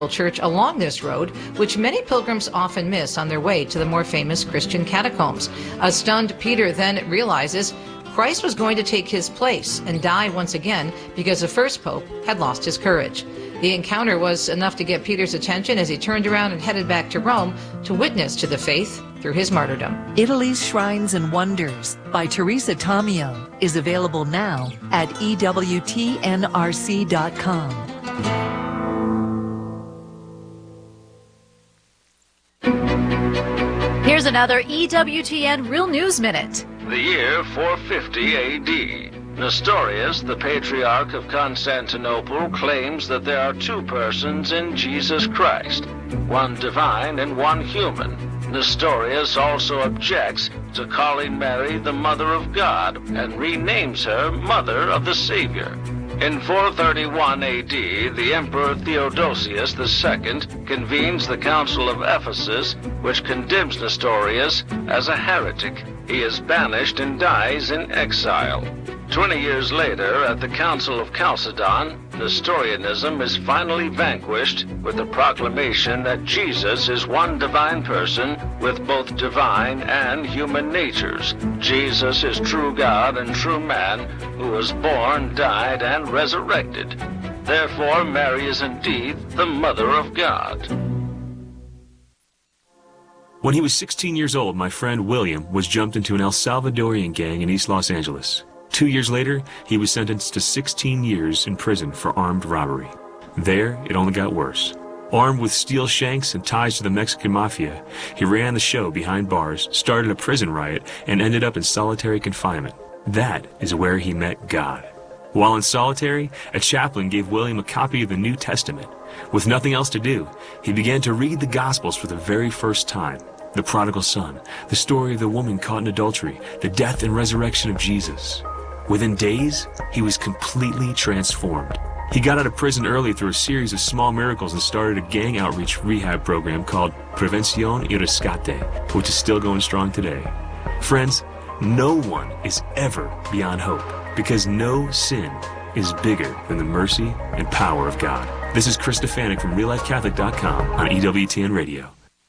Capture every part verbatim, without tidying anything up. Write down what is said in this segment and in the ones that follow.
church along this road, which many pilgrims often miss on their way to the more famous Christian catacombs. A stunned Peter then realizes Christ was going to take his place and die once again because the first pope had lost his courage. The encounter was enough to get Peter's attention as he turned around and headed back to Rome to witness to the faith through his martyrdom. Italy's Shrines and Wonders by Teresa Tomeo is available now at E W T N R C dot com. Here's another E W T N Real News Minute. The year four fifty A D. Nestorius, the Patriarch of Constantinople, claims that there are two persons in Jesus Christ, one divine and one human. Nestorius also objects to calling Mary the Mother of God and renames her Mother of the Savior. In four thirty-one A D, the Emperor Theodosius the Second convenes the Council of Ephesus, which condemns Nestorius as a heretic. He is banished and dies in exile. Twenty years later, at the Council of Chalcedon, Nestorianism is finally vanquished with the proclamation that Jesus is one divine person with both divine and human natures. Jesus is true God and true man who was born, died, and resurrected. Therefore, Mary is indeed the Mother of God. When he was sixteen years old, my friend William was jumped into an El Salvadorian gang in East Los Angeles. Two years later, he was sentenced to sixteen years in prison for armed robbery. There, it only got worse. Armed with steel shanks and ties to the Mexican mafia, he ran the show behind bars, started a prison riot, and ended up in solitary confinement. That is where he met God. While in solitary, a chaplain gave William a copy of the New Testament. With nothing else to do, he began to read the Gospels for the very first time. The prodigal son, the story of the woman caught in adultery, the death and resurrection of Jesus. Within days, he was completely transformed. He got out of prison early through a series of small miracles and started a gang outreach rehab program called Prevención y Rescate, which is still going strong today. Friends, no one is ever beyond hope because no sin is bigger than the mercy and power of God. This is Chris Stefanik from Real Life Catholic dot com on E W T N Radio.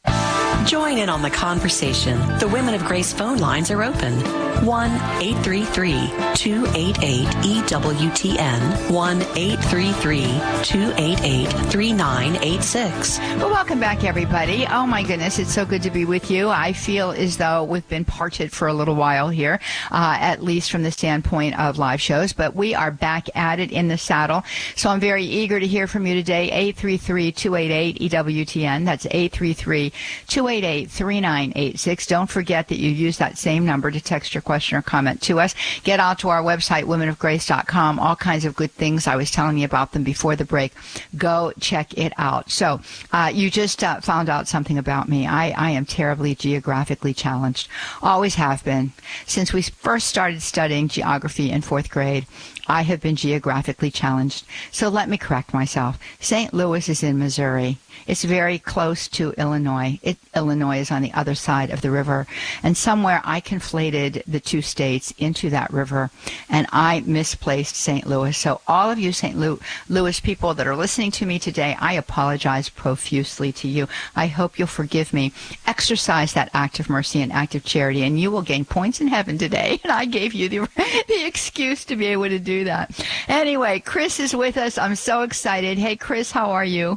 Join in on the conversation. The Women of Grace phone lines are open. one eight three three, two eight eight, E W T N. one eight three three, two eight eight, three nine eight six. Well, welcome back, everybody. Oh, my goodness, it's so good to be with you. I feel as though we've been parted for a little while here, uh, at least from the standpoint of live shows, but we are back at it in the saddle. So I'm very eager to hear from you today. eight three three, two eight eight, E W T N. That's eight three three, two eight eight, three nine eight six. Don't forget that you use that same number to text your question or comment to us. Get out to our website, women of grace dot com. All kinds of good things. I was telling you about them before the break. Go check it out. So uh, you just uh, found out something about me. I, I am terribly geographically challenged. Always have been. Since we first started studying geography in fourth grade, I have been geographically challenged. So let me correct myself. Saint Louis is in Missouri. It's very close to Illinois. It, Illinois is on the other side of the river. And somewhere I conflated the two states into that river, and I misplaced Saint Louis. So all of you Saint Louis people that are listening to me today, I apologize profusely to you. I hope you'll forgive me. Exercise that act of mercy and act of charity, and you will gain points in heaven today. And I gave you the, the excuse to be able to do that. Anyway, Chris is with us. I'm so excited. Hey, Chris, how are you?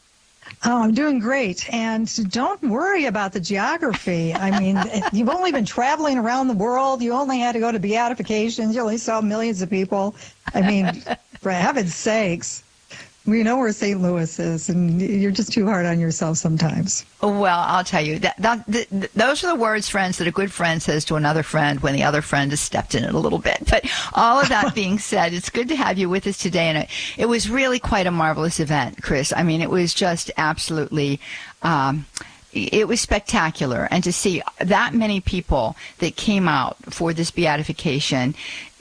Oh, I'm doing great. And don't worry about the geography. I mean, you've only been traveling around the world. You only had to go to beatifications. You only saw millions of people. I mean, for heaven's sakes. We know where Saint Louis is, and you're just too hard on yourself sometimes. Well, I'll tell you, that, that, that, those are the words, friends, that a good friend says to another friend when the other friend has stepped in it a little bit. But all of that being said, it's good to have you with us today, and it, it was really quite a marvelous event, Chris. I mean, it was just absolutely... Um, It was spectacular, and to see that many people that came out for this beatification,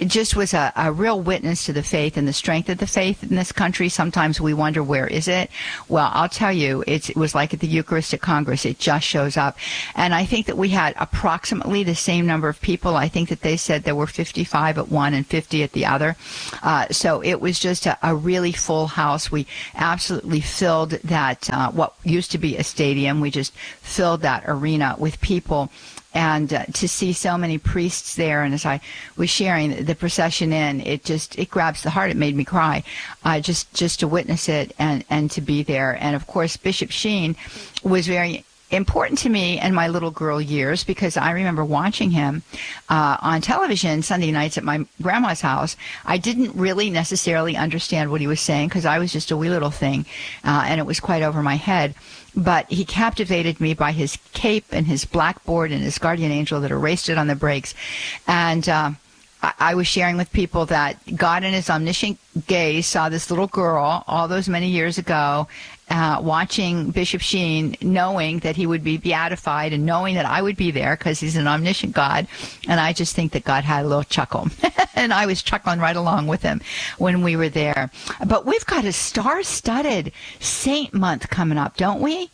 it just was a, a real witness to the faith and the strength of the faith in this country. Sometimes we wonder, where is it? Well, I'll tell you, it's, it was like at the Eucharistic Congress. It just shows up. And I think that we had approximately the same number of people. I think that they said there were fifty-five at one and fifty at the other. Uh, so it was just a, a really full house. We absolutely filled that, uh, what used to be a stadium. We just filled that arena with people. And uh, to see so many priests there, and as I was sharing the procession in, it just, it grabs the heart. It made me cry, uh, just, just to witness it and, and to be there. And of course, Bishop Sheen was very important to me in my little girl years, because I remember watching him uh, on television Sunday nights at my grandma's house. I didn't really necessarily understand what he was saying, because I was just a wee little thing, uh, and it was quite over my head. But he captivated me by his cape and his blackboard and his guardian angel that erased it on the breaks. And uh, I, I was sharing with people that God in his omniscient gaze saw this little girl all those many years ago, uh, watching Bishop Sheen, knowing that he would be beatified and knowing that I would be there because he's an omniscient God. And I just think that God had a little chuckle. And I was chuckling right along with him when we were there. But we've got a star-studded Saint month coming up, don't we?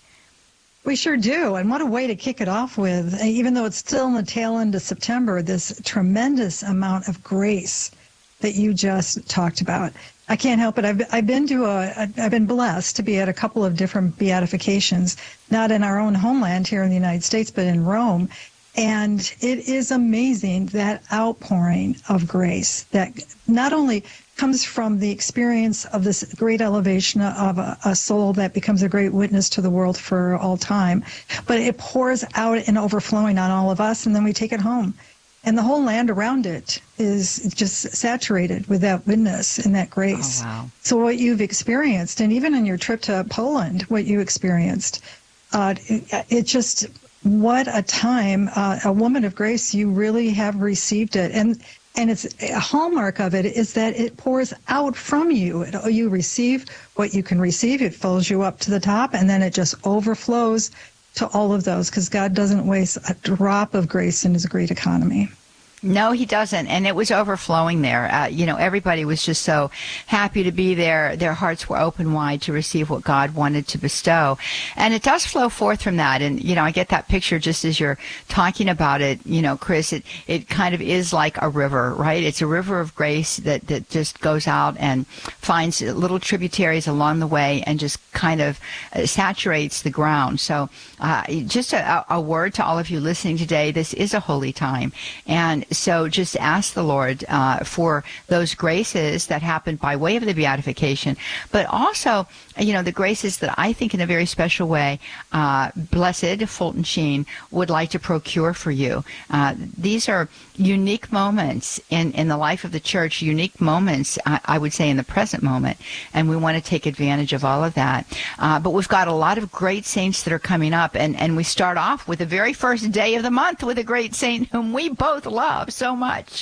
We sure do. And what a way to kick it off with, even though it's still in the tail end of September, this tremendous amount of grace that you just talked about. I can't help it. I've, I've been to a, I've been blessed to be at a couple of different beatifications, not in our own homeland here in the United States, but in Rome. And it is amazing, that outpouring of grace that not only comes from the experience of this great elevation of a, a soul that becomes a great witness to the world for all time, but it pours out and overflowing on all of us, and then we take it home. And the whole land around it is just saturated with that witness and that grace. Oh, wow. So what you've experienced, and even in your trip to Poland, what you experienced, uh, it, it just... what a time, uh, a woman of grace, you really have received it. And and it's a hallmark of it is that it pours out from you. It, you receive what you can receive. It fills you up to the top, and then it just overflows to all of those, because God doesn't waste a drop of grace in his great economy. No, he doesn't. And it was overflowing there. Uh, you know, everybody was just so happy to be there. Their hearts were open wide to receive what God wanted to bestow. And it does flow forth from that. And, you know, I get that picture just as you're talking about it, you know, Chris, it, it kind of is like a river, right? It's a river of grace that, that just goes out and finds little tributaries along the way and just kind of uh, saturates the ground. So uh, just a, a word to all of you listening today. This is a holy time. And so just ask the Lord uh, for those graces that happen by way of the beatification, but also, you know, the graces that I think in a very special way, uh, Blessed Fulton Sheen would like to procure for you. Uh, these are unique moments in, in the life of the church, unique moments, I, I would say, in the present moment, and we want to take advantage of all of that. Uh, but we've got a lot of great saints that are coming up, and, and we start off with the very first day of the month with a great saint whom we both love so much.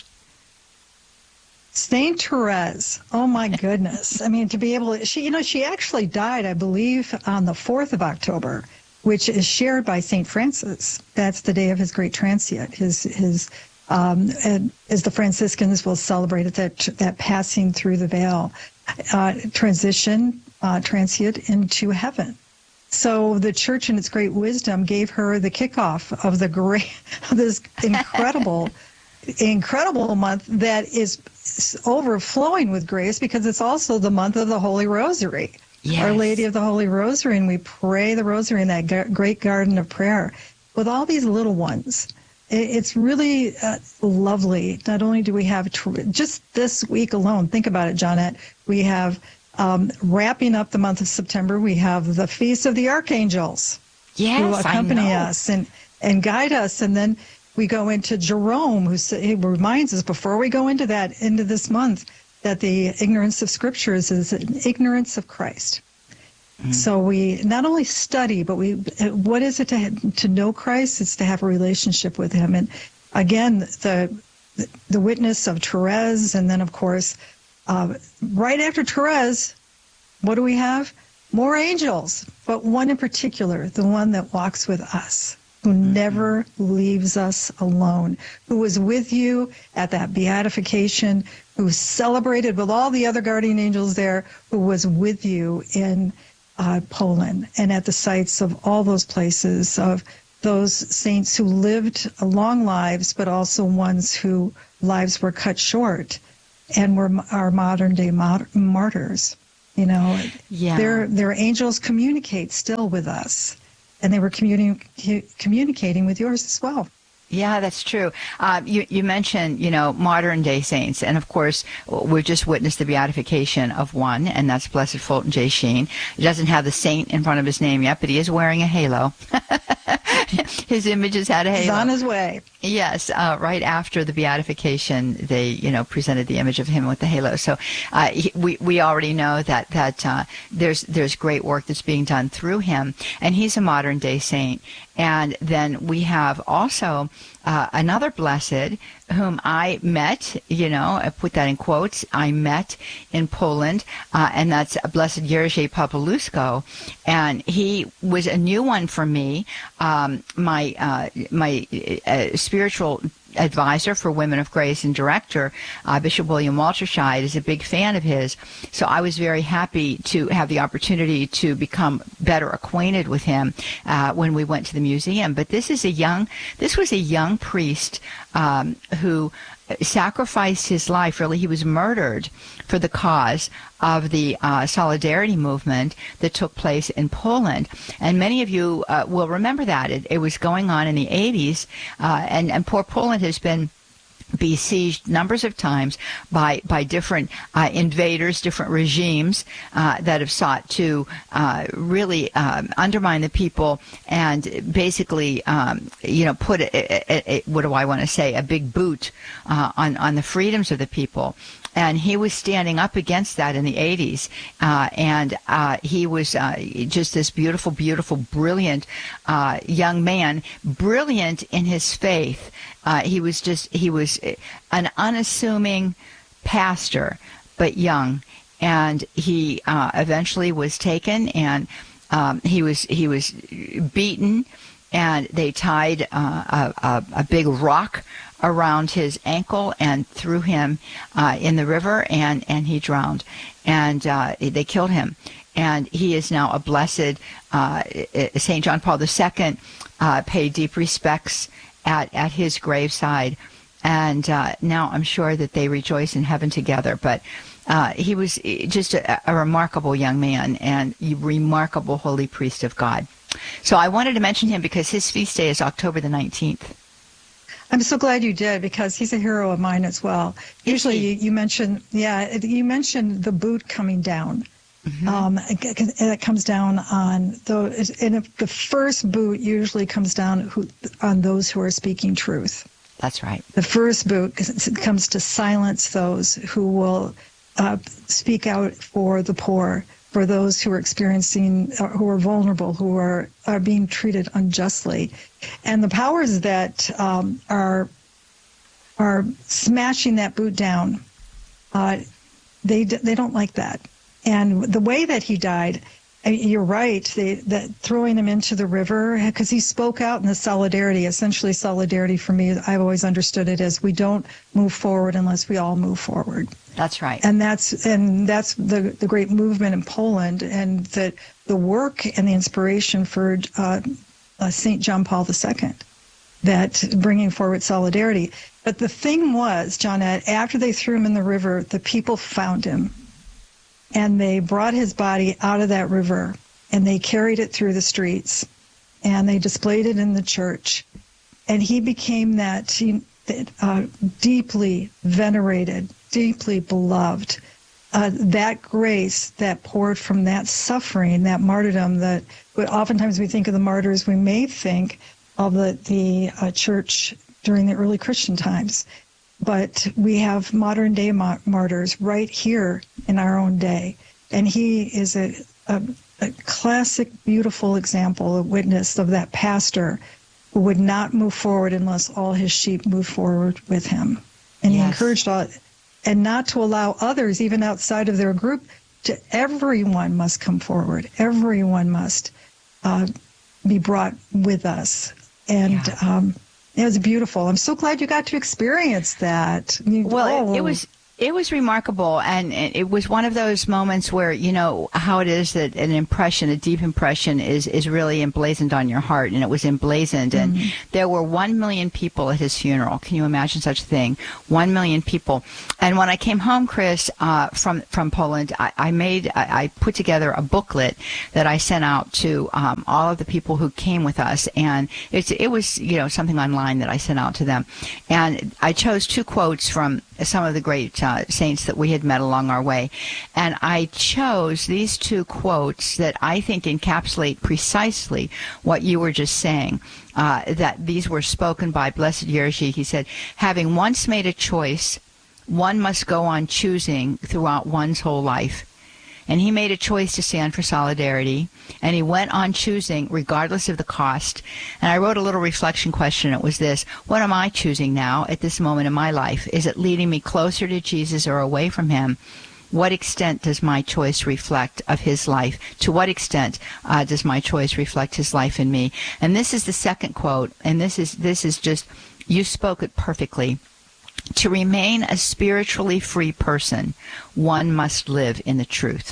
Saint Therese. Oh my goodness. I mean, to be able to, she, you know, she actually died, I believe, on the fourth of October, which is shared by Saint Francis. That's the day of his great transient. His, his, um, and as the Franciscans will celebrate it, that, that passing through the veil, uh, transition, uh, transient into heaven. So the church in its great wisdom gave her the kickoff of the great, of this incredible incredible month that is overflowing with grace, because it's also the month of the Holy Rosary. Yes. Our Lady of the Holy Rosary, and we pray the Rosary in that gar- great garden of prayer with all these little ones. It, it's really uh, lovely. Not only do we have, tr- just this week alone, think about it, Johnette, we have, um, wrapping up the month of September, we have the Feast of the Archangels, yes, who accompany I know. us and, and guide us. And then we go into Jerome, who say, reminds us before we go into that, into this month, that the ignorance of scriptures is an ignorance of Christ. Mm-hmm. So we not only study, but we, what is it to to know Christ? It's to have a relationship with him. And again, the the witness of Therese, and then of course, uh, right after Therese, what do we have? More angels, but one in particular, the one that walks with us. who never leaves us alone, who was with you at that beatification, who celebrated with all the other guardian angels there, who was with you in uh, Poland and at the sites of all those places, of those saints who lived long lives, but also ones whose lives were cut short and were our modern day mart- martyrs. You know, yeah. their their angels communicate still with us, and they were communi- communicating with yours as well. Yeah, that's true. Uh, you, you mentioned, you know, modern day saints. And of course, we've just witnessed the beatification of one, and that's Blessed Fulton J. Sheen. He doesn't have the saint in front of his name yet, but he is wearing a halo. His image has had a halo. He's on his way. Yes, uh, right after the beatification, they, you know, presented the image of him with the halo. So uh, he, we we already know that that uh, there's there's great work that's being done through him, and he's a modern day saint. And then we have also uh, another blessed whom I met, you know, I put that in quotes, I met in Poland, uh, and that's Blessed Jerzy Papalusko. And he was a new one for me. Um, my uh, my uh, spiritual advisor for Women of Grace and director, uh, Bishop William Walterscheid, is a big fan of his. So I was very happy to have the opportunity to become better acquainted with him uh, when we went to the museum. But this is a young, this was a young priest um, who sacrificed his life. Really, he was murdered for the cause of the uh, Solidarity movement that took place in Poland. And many of you uh, will remember that. It, it was going on in the eighties, uh, and, and poor Poland has been besieged numbers of times by by different uh, invaders, different regimes uh, that have sought to uh, really um, undermine the people and basically, um, you know, put a, a, a, what do I want to say, a big boot uh, on on the freedoms of the people. And he was standing up against that in the eighties, uh, and uh, he was uh, just this beautiful, beautiful, brilliant uh, young man, brilliant in his faith. Uh, he was just, he was an unassuming pastor, but young. And he uh, eventually was taken, and um, he was he was beaten, and they tied uh, a, a, a big rock around his ankle and threw him uh, in the river, and, and he drowned. And uh, they killed him. And he is now a blessed. uh, Saint John Paul the Second uh, paid deep respects at, at his graveside. And uh, now I'm sure that they rejoice in heaven together. But uh, he was just a, a remarkable young man and a remarkable holy priest of God. So I wanted to mention him because his feast day is October the nineteenth. I'm so glad you did, because he's a hero of mine as well. Usually you, you mentioned, yeah, you mentioned the boot coming down. Mm-hmm. Um, and it comes down on those, and if the first boot usually comes down who, on those who are speaking truth. That's right. The first boot comes to silence those who will uh, speak out for the poor, for those who are experiencing, uh, who are vulnerable, who are, are being treated unjustly. And the powers that um, are are smashing that boot down, uh, they they don't like that. And the way that he died, you're right, they, that throwing him into the river, because he spoke out in the solidarity. Essentially, solidarity for me, I've always understood it as we don't move forward unless we all move forward. That's right. And that's and that's the the great movement in Poland, and that the work and the inspiration for uh, uh, Saint John Paul the Second, that bringing forward solidarity. But the thing was, Johnette, after they threw him in the river, the people found him. And they brought his body out of that river, and they carried it through the streets, and they displayed it in the church. And he became that uh, deeply venerated, deeply beloved, uh, that grace that poured from that suffering, that martyrdom, that oftentimes we think of the martyrs, we may think of the, the uh, church during the early Christian times. But we have modern day ma- martyrs right here in our own day. And he is a, a, a classic, beautiful example, a witness of that pastor who would not move forward unless all his sheep moved forward with him. And yes. He encouraged all, and not to allow others, even outside of their group, to everyone must come forward. Everyone must uh, be brought with us. And Yeah. um, it was beautiful. I'm so glad you got to experience that. You, Well, oh. it, it was it was remarkable, and it was one of those moments where, you know, how it is that an impression, a deep impression, is, is really emblazoned on your heart, and it was emblazoned, and mm-hmm. there were one million people at his funeral. Can you imagine such a thing? One million people. And when I came home, Chris, uh, from from Poland, I, I made, I, I put together a booklet that I sent out to um, all of the people who came with us, and it's, it was, you know, something online that I sent out to them. And I chose two quotes from some of the great uh, saints that we had met along our way. And I chose these two quotes that I think encapsulate precisely what you were just saying, uh, that these were spoken by Blessed Jerzy. He said, having once made a choice, one must go on choosing throughout one's whole life. And he made a choice to stand for solidarity, and he went on choosing regardless of the cost. And I wrote a little reflection question. It was this: what am I choosing now at this moment in my life? Is it leading me closer to Jesus or away from him? What extent does my choice reflect of his life? To what extent uh, does my choice reflect his life in me? And this is the second quote, and this is this is just, you spoke it perfectly. To remain a spiritually free person, one must live in the truth.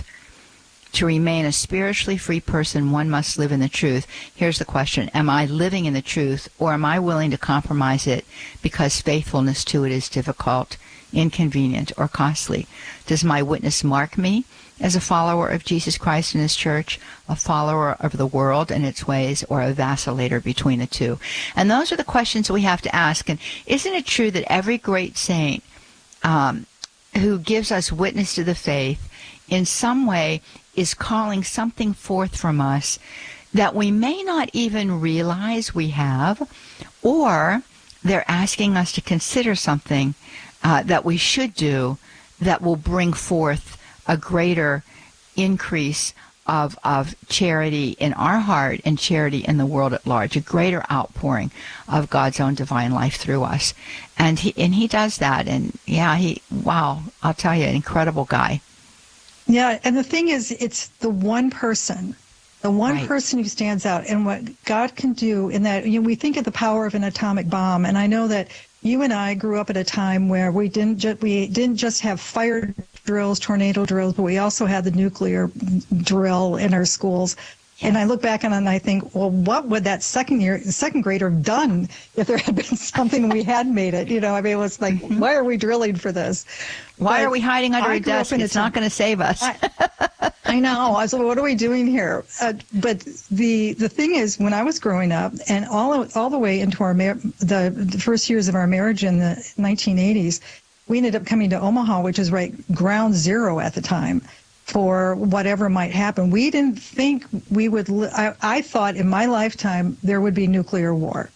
To remain a spiritually free person, one must live in the truth. Here's the question: am I living in the truth, or am I willing to compromise it because faithfulness to it is difficult, inconvenient, or costly? Does my witness mark me as a follower of Jesus Christ and his church, a follower of the world and its ways, or a vacillator between the two? And those are the questions we have to ask. And isn't it true that every great saint um, who gives us witness to the faith in some way is calling something forth from us that we may not even realize we have, or they're asking us to consider something uh, that we should do that will bring forth a greater increase of of charity in our heart and charity in the world at large, a greater outpouring of God's own divine life through us. And he and he does that. And yeah, he, wow, I'll tell you, an incredible guy. Yeah, and the thing is, it's the one person, the one Right. person who stands out, and what God can do in that. You know, we think of the power of an atomic bomb, and I know that you and I grew up at a time where we didn't ju- we didn't just have fire drills, tornado drills, but we also had the nuclear drill in our schools. Yes. And I look back on it and I think, well, what would that second year, second grader have done if there had been something we had made it? You know, I mean, it was like, Mm-hmm. why are we drilling for this? Why But are we hiding under I a grew up desk? in a It's time- not going to save us. I, I know. I was like, what are we doing here? Uh, but the the thing is, when I was growing up, and all all the way into our mar- the, the first years of our marriage in the nineteen eighties, we ended up coming to Omaha, which is right ground zero at the time for whatever might happen. We didn't think we would. Li- I, I thought in my lifetime there would be nuclear war.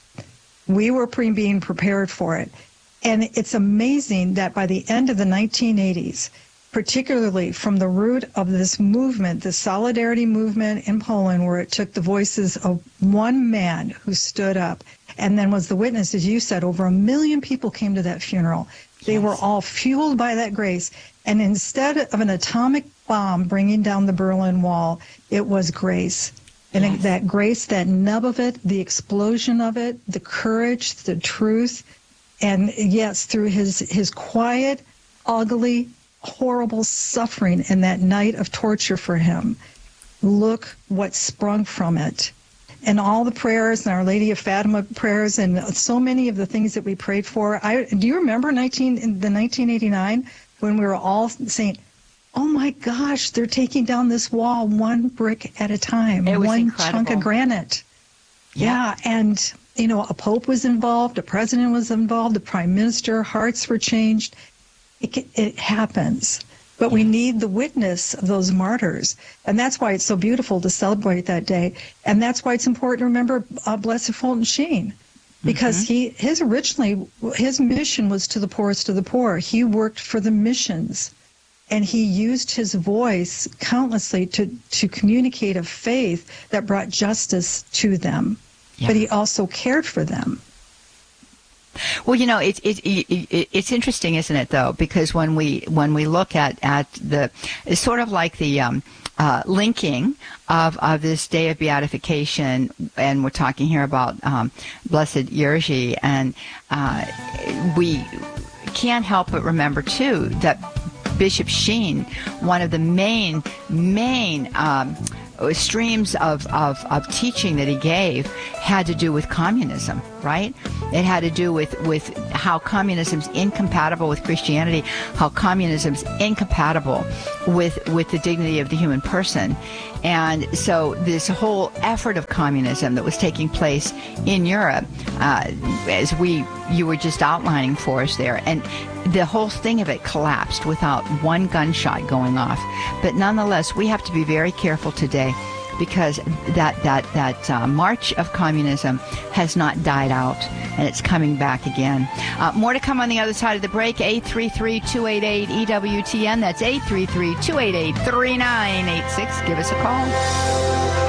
We were pre- being prepared for it. And it's amazing that by the end of the nineteen eighties, particularly from the root of this movement, the Solidarity movement in Poland, where it took the voices of one man who stood up and then was the witness, as you said, over a million people came to that funeral. They Yes. were all fueled by that grace. And instead of an atomic bomb bringing down the Berlin Wall, it was grace. And Yes. that grace, that nub of it, the explosion of it, the courage, the truth, and yes, through his, his quiet, ugly, horrible suffering in that night of torture for him, look what sprung from it. And all the prayers and Our Lady of Fatima prayers and so many of the things that we prayed for. I, do you remember nineteen, in the nineteen eighty-nine when we were all saying, oh my gosh, they're taking down this wall one brick at a time, It was one incredible. chunk of granite. Yeah, and, you know, a pope was involved, a president was involved, the prime minister, hearts were changed. It, it happens. But we need the witness of those martyrs. And that's why it's so beautiful to celebrate that day. And that's why it's important to remember uh, Blessed Fulton Sheen. Because mm-hmm. he, his originally, his mission was to the poorest of the poor. He worked for the missions. And he used his voice countlessly to, to communicate a faith that brought justice to them. Yeah. But he also cared for them. Well, you know, it's it, it, it, it's interesting, isn't it, though? Because when we when we look at, at the, it's sort of like the um, uh, linking of, of this day of beatification, and we're talking here about um, Blessed Jerzy, and uh, we can't help but remember, too, that Bishop Sheen, one of the main, main um, streams of, of, of teaching that he gave had to do with communism, right? It had to do with, with how communism's incompatible with Christianity, how communism's incompatible with, with the dignity of the human person. And so this whole effort of communism that was taking place in Europe, uh, as we you were just outlining for us there, and the whole thing of it collapsed without one gunshot going off. But nonetheless, we have to be very careful today, because that that that uh, march of communism has not died out, and it's coming back again. Uh, more to come on the other side of the break. eight three three, two eight eight, E W T N. That's eight three three, two eight eight, three nine eight six. Give us a call.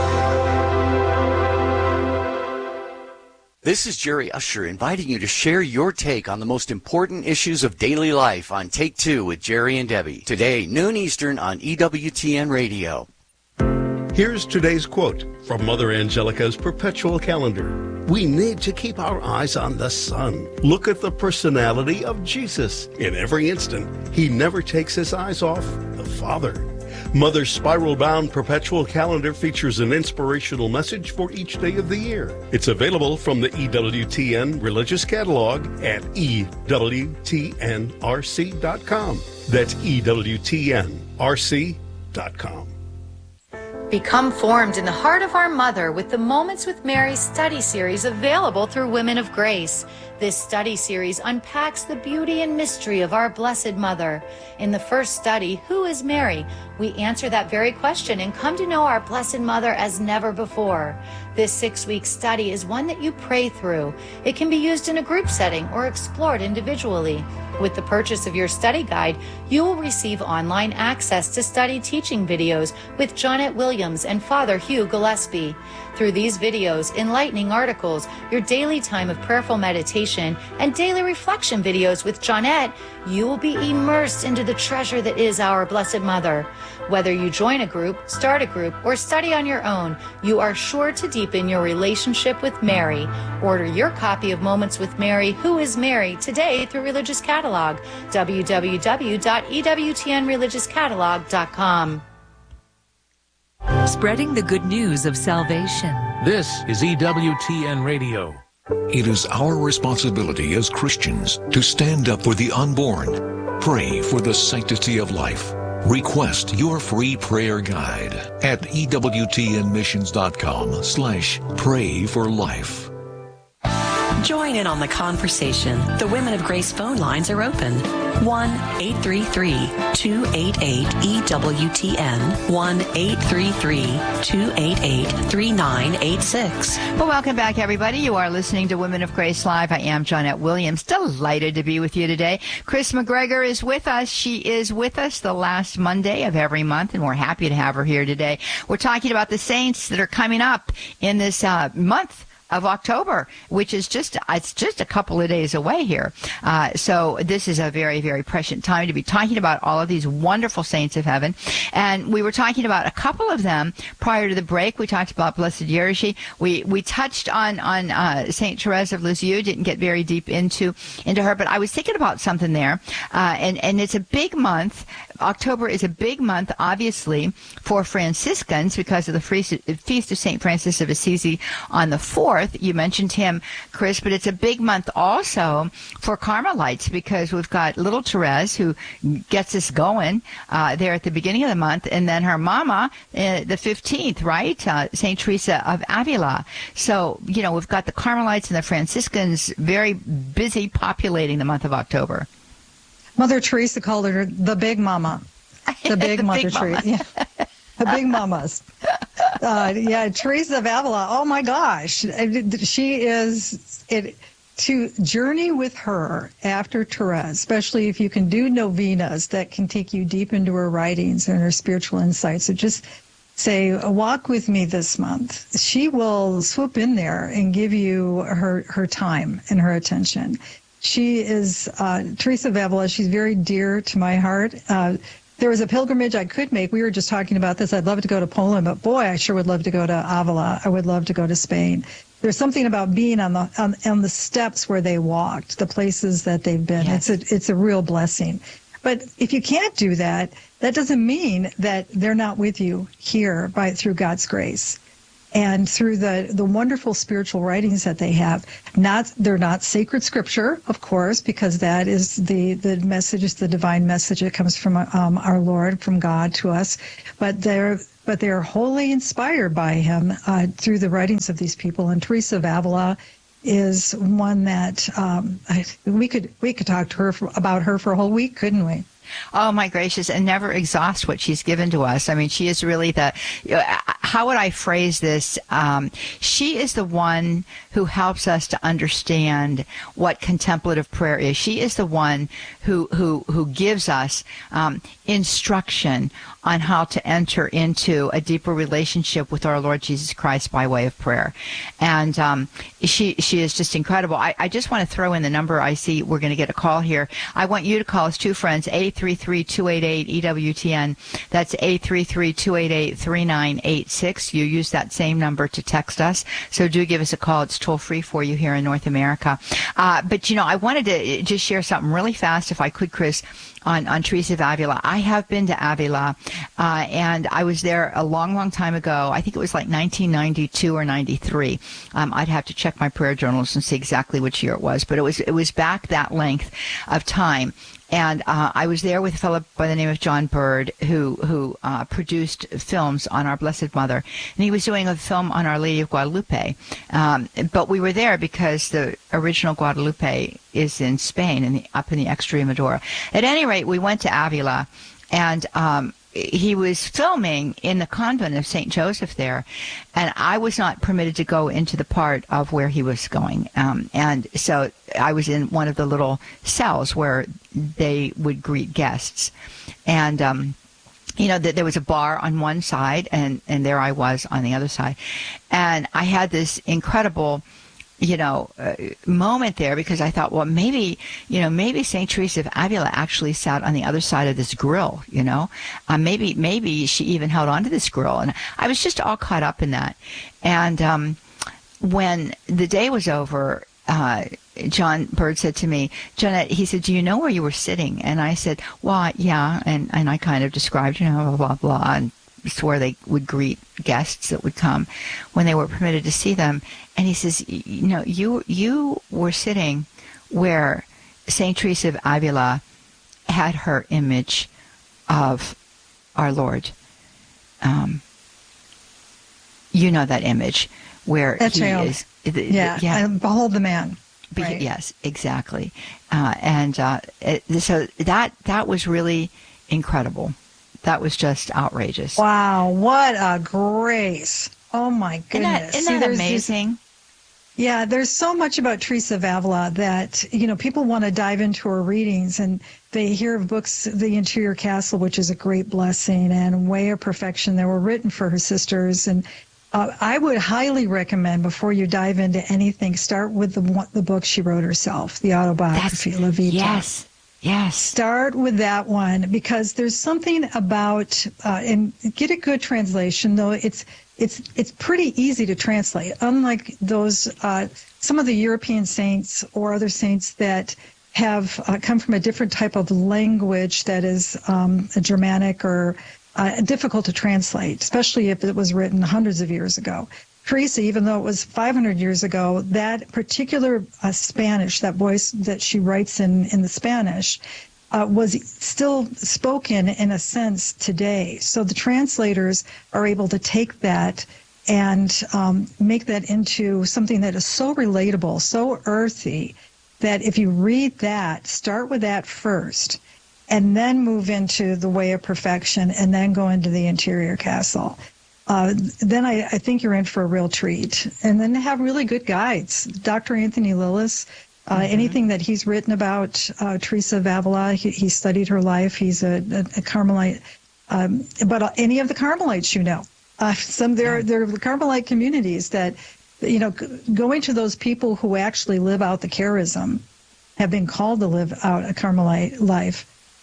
This is Jerry Usher inviting you to share your take on the most important issues of daily life on Take Two with Jerry and Debbie. Today, noon Eastern on E W T N Radio. Here's today's quote from Mother Angelica's Perpetual Calendar. We need to keep our eyes on the sun. Look at the personality of Jesus. In every instant, he never takes his eyes off the Father. Mother's spiral-bound Perpetual Calendar features an inspirational message for each day of the year. It's available from the E W T N Religious Catalog at E W T N R C dot com. That's E W T N R C dot com. Become formed in the heart of our mother with the Moments with Mary study series available through Women of Grace. This study series unpacks the beauty and mystery of our Blessed Mother. In the first study, Who is Mary? We answer that very question and come to know our Blessed Mother as never before. This six-week study is one that you pray through. It can be used in a group setting or explored individually. With the purchase of your study guide, you will receive online access to study teaching videos with Jonette Williams and Father Hugh Gillespie. Through these videos, enlightening articles, your daily time of prayerful meditation, and daily reflection videos with Jonette, you will be immersed into the treasure that is our Blessed Mother. Whether you join a group, start a group, or study on your own, you are sure to deepen your relationship with Mary. Order your copy of Moments with Mary, Who is Mary, today through Religious Catalog, w w w dot e w t n religious catalog dot com. Spreading the good news of salvation. This is E W T N Radio. It is our responsibility as Christians to stand up for the unborn, pray for the sanctity of life. Request your free prayer guide at E W T N missions dot com slash pray for life. Join in on the conversation. The Women of Grace phone lines are open. one eight three three, two eight eight, E W T N. one eight three three, two eight eight, three nine eight six. Well, welcome back, everybody. You are listening to Women of Grace Live. I am Jonette Williams. Delighted to be with you today. Chris McGregor is with us. She is with us the last Monday of every month, and we're happy to have her here today. We're talking about the saints that are coming up in this uh, month of October, which is just, it's just a couple of days away here. Uh, so this is a very, very prescient time to be talking about all of these wonderful saints of heaven. And we were talking about a couple of them prior to the break. We talked about Blessed Jerzy. We, we touched on, on, uh, Saint Therese of Lisieux, didn't get very deep into, into her, but I was thinking about something there. Uh, and, and it's a big month. October is a big month, obviously, for Franciscans because of the Feast of Saint Francis of Assisi on the fourth. You mentioned him, Chris, but it's a big month also for Carmelites because we've got little Therese who gets us going uh, there at the beginning of the month, and then her mama, uh, the fifteenth, right? Uh, Saint Teresa of Avila. So, you know, we've got the Carmelites and the Franciscans very busy populating the month of October. Mother Teresa called her the Big Mama. The Big the Mother big Teresa. Yeah. The Big Mamas. Uh, yeah, Teresa of Avila. Oh my gosh, she is it. To journey with her after Therese, especially if you can do novenas that can take you deep into her writings and her spiritual insights. So just say, walk with me this month. She will swoop in there and give you her her time and her attention. She is uh, Teresa of Avila. She's very dear to my heart. Uh, there was a pilgrimage I could make. We were just talking about this. I'd love to go to Poland, but boy, I sure would love to go to Avila. I would love to go to Spain. There's something about being on the on, on the steps where they walked, the places that they've been. Yes. It's a it's a real blessing. But if you can't do that, that doesn't mean that they're not with you here by through God's grace and through the, the wonderful spiritual writings that they have. Not they're not sacred scripture, of course, because that is the, the message, is the divine message that comes from um, our Lord, from God to us. But they're but they're wholly inspired by him uh, through the writings of these people. And Teresa of Avila is one that um, I, we could we could talk to her for, about her for a whole week, couldn't we? Oh, my gracious, and never exhaust what she's given to us. I mean, she is really the, how would I phrase this? Um, she is the one who helps us to understand what contemplative prayer is. She is the one who, who, who gives us um, instruction on how to enter into a deeper relationship with our Lord Jesus Christ by way of prayer. And um, she she is just incredible. I, I just want to throw in the number. I see we're going to get a call here. I want you to call us, two friends, eight three three, two eight eight, E W T N. That's eight three three, two eight eight, three nine eight six. You use that same number to text us. So do give us a call. It's toll free for you here in North America. Uh, but, you know, I wanted to just share something really fast, if I could, Chris, on, on Teresa of Avila. I have been to Avila, uh, and I was there a long, long time ago. I think it was like nineteen ninety-two or ninety-three. Um, I'd have to check my prayer journals and see exactly which year it was, but it was it was back that length of time. And uh, I was there with a fellow by the name of John Bird, who who uh, produced films on Our Blessed Mother, and he was doing a film on Our Lady of Guadalupe. Um, but we were there because the original Guadalupe is in Spain, in the, up in the Extremadura. At any rate, we went to Avila, and um, he was filming in the convent of Saint Joseph there, and I was not permitted to go into the part of where he was going. Um, and so I was in one of the little cells where they would greet guests. And, um, you know, th- there was a bar on one side, and, and there I was on the other side. And I had this incredible, you know, uh, moment there, because I thought, well, maybe, you know, maybe Saint Teresa of Avila actually sat on the other side of this grill, you know, uh, maybe, maybe she even held onto this grill. And I was just all caught up in that. And um, when the day was over, uh, John Bird said to me, Jeanette, he said, do you know where you were sitting? And I said, well, yeah. And, and I kind of described, you know, blah, blah, blah. And it's where they would greet guests that would come when they were permitted to see them. And he says, you know, you you were sitting where Saint Teresa of Avila had her image of our Lord. Um, you know that image where That's he real. is. The, yeah, the, yeah. And behold the man. Be, right. Yes, exactly. Uh, and uh, it, so that that was really incredible. That was just outrageous. Wow, what a grace. Oh, my goodness. Isn't that, isn't that See, amazing? These, yeah, there's so much about Teresa of Avila that, you know, people want to dive into her readings, and they hear of books, The Interior Castle, which is a great blessing, and Way of Perfection that were written for her sisters. And uh, I would highly recommend, before you dive into anything, start with the the book she wrote herself, the autobiography, La Vita. Yes. Yes. Start with that one, because there's something about, uh, and get a good translation, though it's it's it's pretty easy to translate. Unlike those, uh, some of the European saints or other saints that have uh, come from a different type of language that is um, a Germanic or uh, difficult to translate, especially if it was written hundreds of years ago. Teresa, even though it was five hundred years ago, that particular uh, Spanish, that voice that she writes in, in the Spanish, uh, was still spoken in a sense today. So the translators are able to take that and um, make that into something that is so relatable, so earthy, that if you read that, start with that first, and then move into the Way of Perfection, and then go into the Interior Castle. Uh, then I, I think you're in for a real treat. And then have really good guides. Doctor Anthony Lillis, uh, mm-hmm. anything that he's written about uh, Teresa of Avila, he, he studied her life. He's a, a, a Carmelite. Um, but uh, any of the Carmelites, you know, uh, some there there are Carmelite communities that, you know, going to those people who actually live out the charism, have been called to live out a Carmelite life.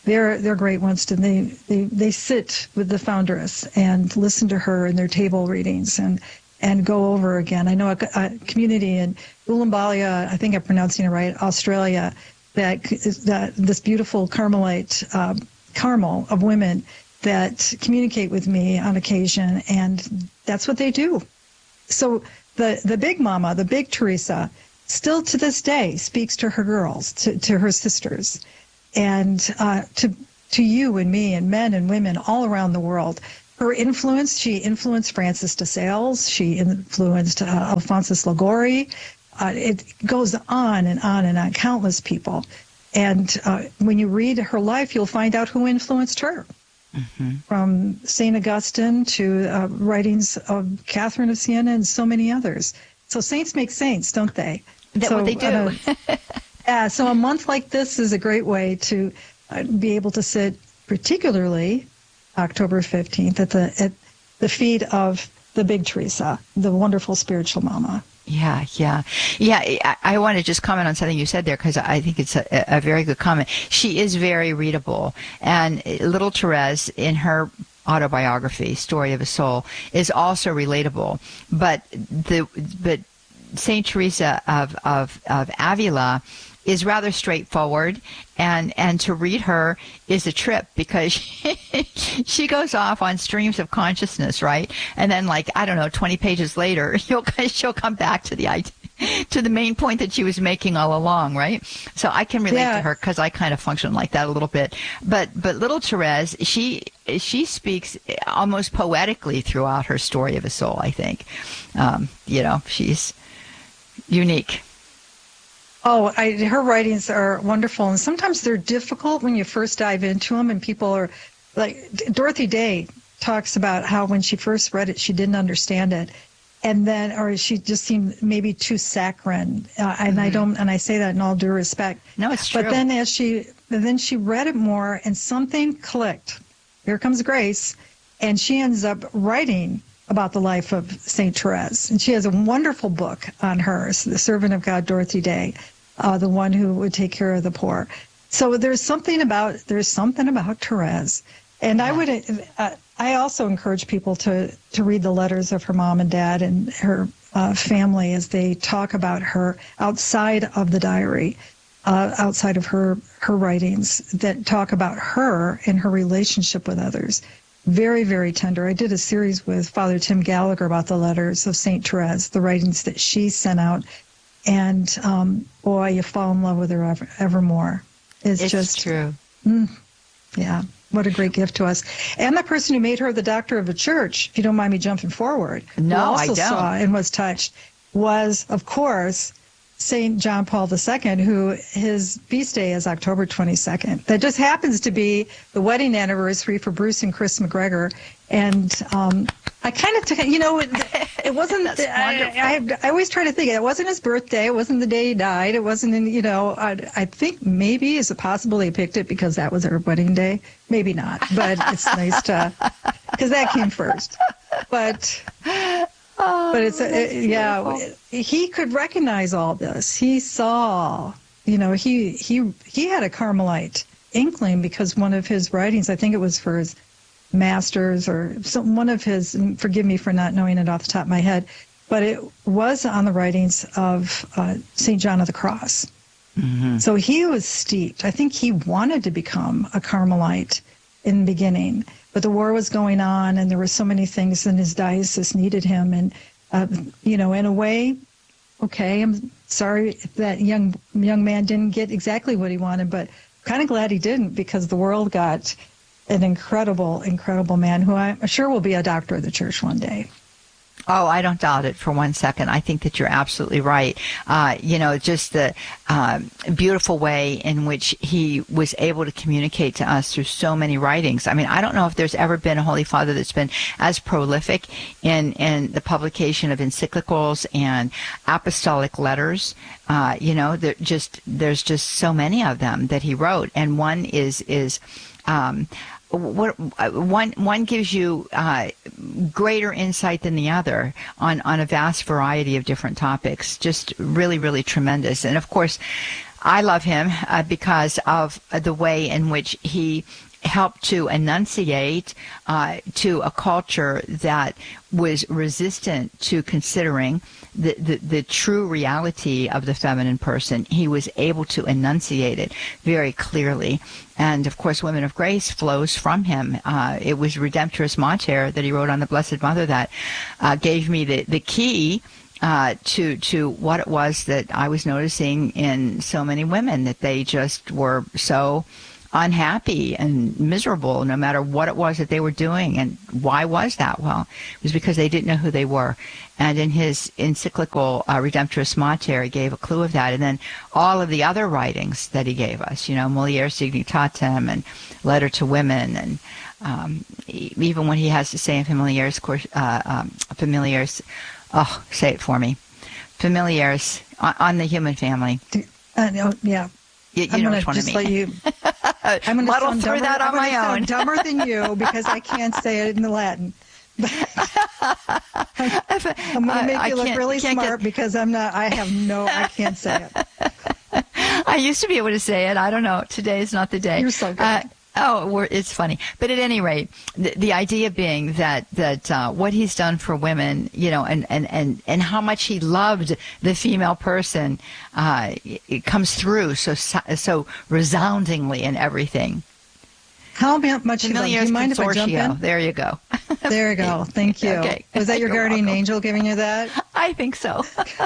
they're they're great ones. To they they they sit with the founderess and listen to her in their table readings and and go over again. I know a, a community in Ulaanbaatar, I think I'm pronouncing it right, Australia, that that this beautiful Carmelite um, Carmel of women that communicate with me on occasion, and that's what they do. So the the big mama, the big Teresa, still to this day speaks to her girls, to, to her sisters, and uh, to to you and me and men and women all around the world. Her influence, she influenced Francis de Sales, she influenced uh, Alphonsus Liguori. Uh, it goes on and on and on, countless people. And uh, when you read her life, you'll find out who influenced her. Mm-hmm. From Saint Augustine to uh, writings of Catherine of Siena and so many others. So saints make saints, don't they? That's so, what they do. uh, yeah, so a month like this is a great way to uh, be able to sit, particularly October fifteenth, at the at the feet of the big Teresa, the wonderful spiritual mama. Yeah, yeah. Yeah, I, I want to just comment on something you said there because I think it's a, a very good comment. She is very readable. And little Therese, in her autobiography, Story of a Soul, is also relatable. But the but Saint Teresa of, of, of Avila is rather straightforward, and, and to read her is a trip because she, she goes off on streams of consciousness, right? And then, like, I don't know, twenty pages later, she'll, she'll come back to the idea, to the main point that she was making all along, right? So I can relate yeah. to her because I kind of function like that a little bit. But but little Therese, she she speaks almost poetically throughout her Story of a Soul, I think. Um, you know, she's unique. Oh, I, her writings are wonderful, and sometimes they're difficult when you first dive into them, and people are like, Dorothy Day talks about how when she first read it, she didn't understand it, and then, or she just seemed maybe too saccharine, uh, and mm-hmm. I don't, and I say that in all due respect. No, it's true. But then as she, then she read it more, and something clicked. Here comes Grace, and she ends up writing about the life of Saint Therese, and she has a wonderful book on her, The Servant of God, Dorothy Day. Uh, the one who would take care of the poor. So there's something about there's something about Therese, and I would uh, I also encourage people to to read the letters of her mom and dad and her uh, family as they talk about her outside of the diary, uh, outside of her her writings that talk about her and her relationship with others. Very, very tender. I did a series with Father Tim Gallagher about the letters of Saint Therese, the writings that she sent out. And um, boy, you fall in love with her ever, evermore. It's, it's just true. Mm, yeah, what a great gift to us. And the person who made her the doctor of the church, if you don't mind me jumping forward, no, who also I don't. saw and was touched, was, of course, Saint John Paul the Second, who his feast day is October twenty-second. That just happens to be the wedding anniversary for Bruce and Chris McGregor. And um, I kind of, t- you know, it, it wasn't, I, I, I always try to think, it wasn't his birthday, it wasn't the day he died, it wasn't, in, you know, I, I think maybe, is it possible he picked it because that was her wedding day? Maybe not, but it's nice to, because that came first. But... Oh, but it's a, it, yeah, he could recognize all this. He saw, you know, he he he had a Carmelite inkling because one of his writings, I think it was for his masters or some, one of his, forgive me for not knowing it off the top of my head, but it was on the writings of uh, Saint John of the Cross. Mm-hmm. So he was steeped. I think he wanted to become a Carmelite in the beginning. But the war was going on, and there were so many things, and his diocese needed him. And, uh, you know, in a way, okay, I'm sorry if that young young man didn't get exactly what he wanted, but kind of glad he didn't, because the world got an incredible, incredible man who I'm sure will be a doctor of the church one day. Oh, I don't doubt it for one second. I think that you're absolutely right. Uh, you know, just the uh, beautiful way in which he was able to communicate to us through so many writings. I mean, I don't know if there's ever been a Holy Father that's been as prolific in, in the publication of encyclicals and apostolic letters. Uh, you know, there just there's just so many of them that he wrote, and one is is. Um, What, one one gives you uh, greater insight than the other on, on a vast variety of different topics. Just really, really tremendous. And of course, I love him uh, because of the way in which he helped to enunciate uh, to a culture that was resistant to considering the, the, the true reality of the feminine person. He was able to enunciate it very clearly. And, of course, Women of Grace flows from him. Uh, it was Redemptoris Mater that he wrote on the Blessed Mother that uh, gave me the, the key uh, to to what it was that I was noticing in so many women, that they just were so unhappy and miserable no matter what it was that they were doing. And why was that? Well, it was because they didn't know who they were. And in his encyclical uh, Redemptoris Mater, he gave a clue of that. And then all of the other writings that he gave us, you know, Mulieris Dignitatem and Letter to Women, and um, even when he has to say in Familiaris, uh, um, Familiaris, oh, say it for me, Familiaris on, on the human family. Uh, no, yeah. You, you I'm know gonna which one just I mean. let you. I'm going to muddle sound through dumber, that on I'm my sound own. dumber than you because I can't say it in the Latin. I'm going to make I you look can't- really can't smart get- because I'm not. I have no. I can't say it. I used to be able to say it. I don't know. Today is not the day. You're so good. Uh, oh, we're, it's funny. But at any rate, the, the idea being that that uh, what he's done for women, you know, and, and, and, and how much he loved the female person, uh, it comes through so so resoundingly in everything. How much you love? Do Familiaris you mind if I jump Consortio. in? There you go. There you go. Thank you. Okay. Was that your You're guardian welcome. angel giving you that? I think so.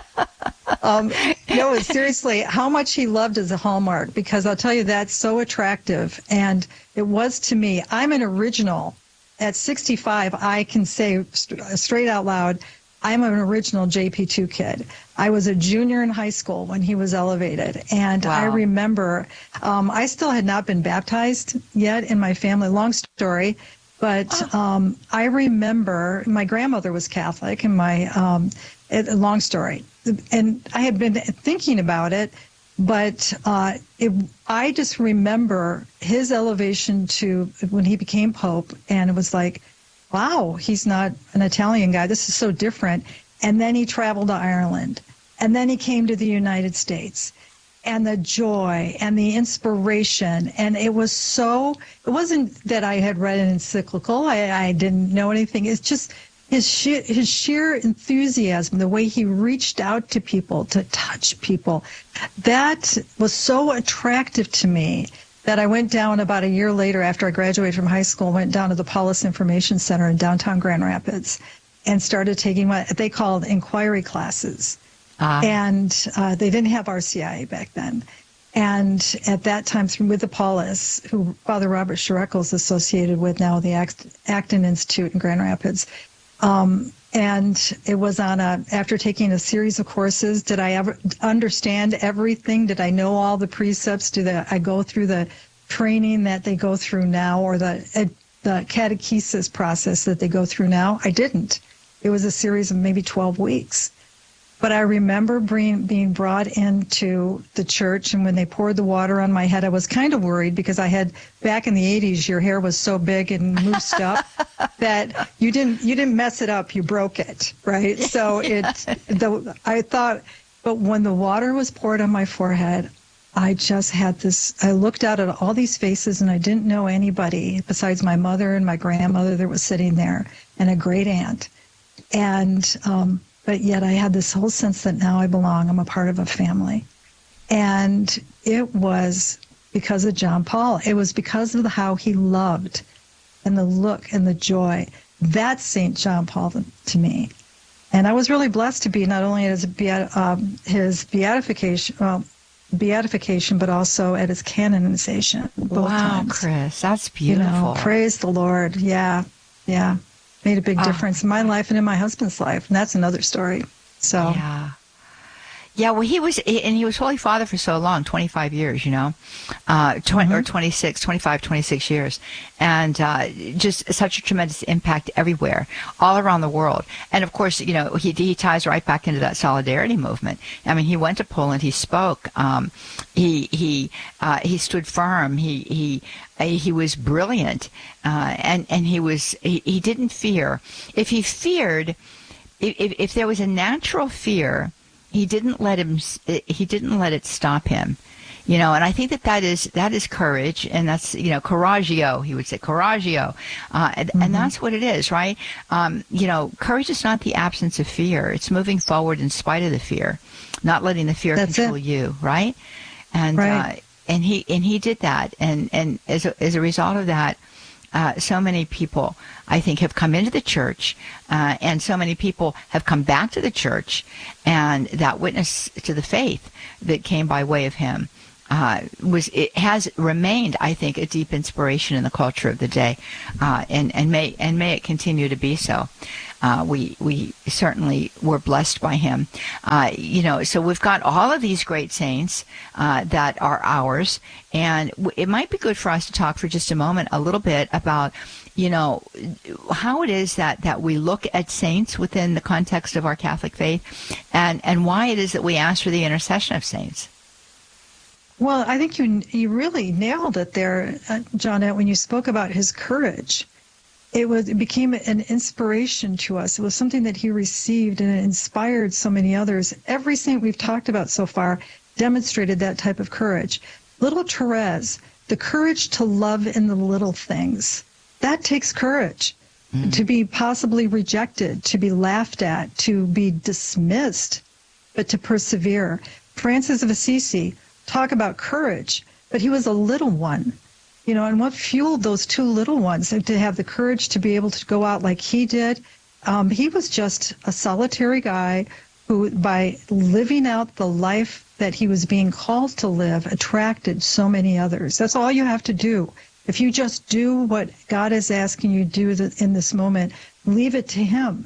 Um, no, seriously, how much he loved is a hallmark, because I'll tell you, that's so attractive. And it was to me. I'm an original. At sixty-five, I can say st- straight out loud, I'm an original J P two kid. I was a junior in high school when he was elevated. And I Wow. remember, um, I still had not been baptized yet in my family. Long story. But um, I remember my grandmother was Catholic, and my, um, it, long story. And I had been thinking about it, but uh, it, I just remember his elevation to when he became Pope, and it was like, wow, he's not an Italian guy. This is so different. And then he traveled to Ireland, and then he came to the United States. And the joy and the inspiration. And it was so, it wasn't that I had read an encyclical. I, I didn't know anything. It's just his sheer, his sheer enthusiasm, the way he reached out to people, to touch people. That was so attractive to me that I went down about a year later after I graduated from high school, went down to the Paulus Information Center in downtown Grand Rapids and started taking what they called inquiry classes. Uh, And uh, they didn't have R C I A back then. And at that time, through, with the Paulus, who Father Robert Schurekel is associated with now, the Act, Acton Institute in Grand Rapids. Um, and it was on a, after taking a series of courses, did I ever understand everything? Did I know all the precepts? Did I go through the training that they go through now, or the, uh, the catechesis process that they go through now? I didn't. It was a series of maybe twelve weeks. But I remember being, being brought into the church, and when they poured the water on my head, I was kind of worried because I had, back in the eighties, your hair was so big and moosed up that you didn't you didn't mess it up, you broke it, right? So it, the, I thought, but when the water was poured on my forehead, I just had this, I looked out at all these faces, and I didn't know anybody besides my mother and my grandmother that was sitting there, and a great aunt. And, um, but yet I had this whole sense that now I belong, I'm a part of a family. And it was because of John Paul. It was because of the, how he loved, and the look and the joy. That's Saint John Paul to me. And I was really blessed to be not only at his, beat, um, his beatification, well, beatification, but also at his canonization. Both wow, times. Chris, that's beautiful. You know, praise the Lord. Yeah, yeah. Made a big Oh. difference in my life and in my husband's life. And that's another story. So, Yeah. Yeah, well, he was, and he was Holy Father for so long, twenty-five years, you know, uh, twenty, Mm-hmm. or twenty-six, twenty-five, twenty-six years. And uh, just such a tremendous impact everywhere, all around the world. And, of course, you know, he, he ties right back into that solidarity movement. I mean, he went to Poland, he spoke, um, he he uh, he stood firm, he he uh, he was brilliant, uh, and, and he was, he, he didn't fear. If he feared, if, if there was a natural fear, he didn't let him. He didn't let it stop him. You know, and I think that that is, that is courage, and that's, you know, coraggio, he would say, coraggio. Uh, and, mm-hmm. and that's what it is, right? Um, you know, courage is not the absence of fear. It's moving forward in spite of the fear, not letting the fear that's control it. you, right? And, right. Uh, and he, and he did that. And, and as a, as a result of that, Uh, so many people, I think, have come into the church, uh, and so many people have come back to the church, and that witness to the faith that came by way of him uh, was it has remained, I think, a deep inspiration in the culture of the day, uh, and and may and may it continue to be so. Uh, we we certainly were blessed by him. Uh, you know, so we've got all of these great saints uh, that are ours, and w- it might be good for us to talk for just a moment a little bit about, you know, how it is that, that we look at saints within the context of our Catholic faith, and, and why it is that we ask for the intercession of saints. Well, I think you you really nailed it there, uh, Johnette, when you spoke about his courage. It was it became an inspiration to us. It was something that he received, and it inspired so many others. Every saint we've talked about so far demonstrated that type of courage. Little Therese, the courage to love in the little things. That takes courage. Mm. To be possibly rejected, to be laughed at, to be dismissed, but to persevere. Francis of Assisi, talk about courage, but he was a little one. You know, and what fueled those two little ones to have the courage to be able to go out like he did? Um, he was just a solitary guy who, by living out the life that he was being called to live, attracted so many others. That's all you have to do. If you just do what God is asking you to do in this moment, leave it to him.